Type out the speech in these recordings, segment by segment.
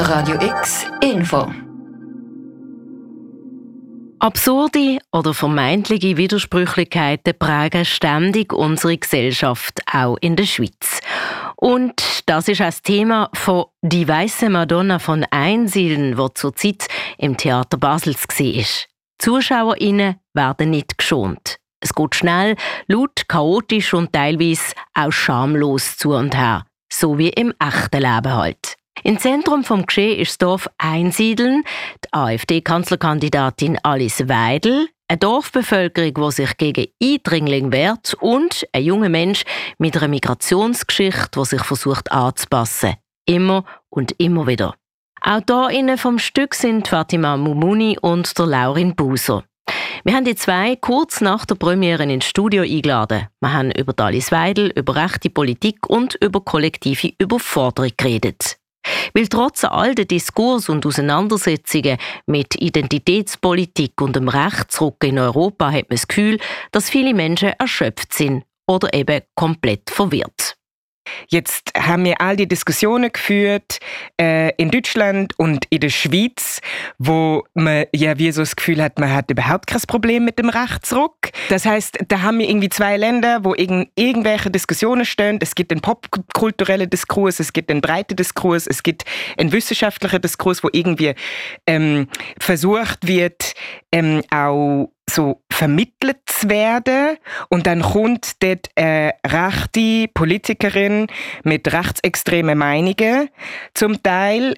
Radio X Info. Absurde oder vermeintliche Widersprüchlichkeiten prägen ständig unsere Gesellschaft, auch in der Schweiz. Und das ist auch das Thema von «Die weiße Madonna von Einsiedeln», die zurzeit im Theater Basel war. Die ZuschauerInnen werden nicht geschont. Es geht schnell, laut, chaotisch und teilweise auch schamlos zu und her. So wie im echten Leben halt. Im Zentrum des Geschehens ist das Dorf Einsiedeln, die AfD-Kanzlerkandidatin Alice Weidel, eine Dorfbevölkerung, die sich gegen Eindringlinge wehrt und ein junger Mensch mit einer Migrationsgeschichte, der sich versucht anzupassen. Immer und immer wieder. Auch hier innen vom Stück sind Fatima Mumuni und der Laurin Buser. Wir haben die zwei kurz nach der Premiere ins Studio eingeladen. Wir haben über Alice Weidel, über rechte Politik und über kollektive Überforderung geredet. Weil trotz all der Diskurs und Auseinandersetzungen mit Identitätspolitik und dem Rechtsruck in Europa hat man das Gefühl, dass viele Menschen erschöpft sind oder eben komplett verwirrt. Jetzt haben wir all die Diskussionen geführt in Deutschland und in der Schweiz, wo man ja wie so das Gefühl hat, man hat überhaupt kein Problem mit dem Rechtsruck. Das heisst, da haben wir irgendwie zwei Länder, wo irgendwelche Diskussionen stehen. Es gibt einen popkulturellen Diskurs, es gibt einen breiten Diskurs, es gibt einen wissenschaftlichen Diskurs, wo irgendwie versucht wird, auch so vermittelt zu werden. Und dann kommt dort eine rechte Politikerin mit rechtsextremen Meinungen. Zum Teil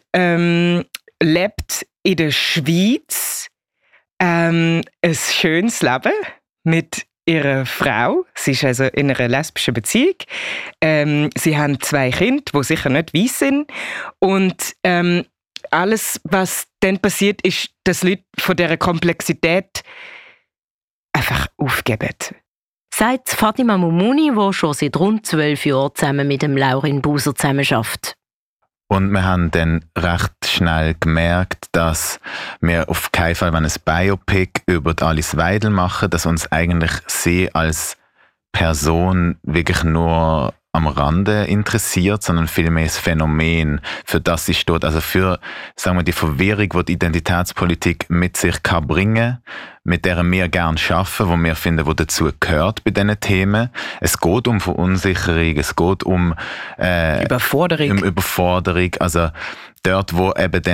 lebt in der Schweiz ein schönes Leben mit ihrer Frau. Sie ist also in einer lesbischen Beziehung. Sie haben 2 Kinder, die sicher nicht weiss sind. Und alles, was dann passiert, ist, dass Leute von dieser Komplexität einfach aufgeben. Sagt Fatima Mumuni, die schon seit rund 12 Jahren zusammen mit dem Laurin Buser zusammenarbeitet. Und wir haben dann recht schnell gemerkt, dass wir auf keinen Fall ein Biopic über die Alice Weidel machen, dass uns eigentlich sie als Person wirklich nur am Rande interessiert, sondern vielmehr das Phänomen, für das sie steht. Also für, sagen wir, die Verwirrung, die die Identitätspolitik mit sich kann bringen, mit der wir gerne arbeiten, wo wir finden, wo dazu gehört bei diesen Themen. Es geht um Verunsicherung, es geht um Überforderung. Also dort, wo eben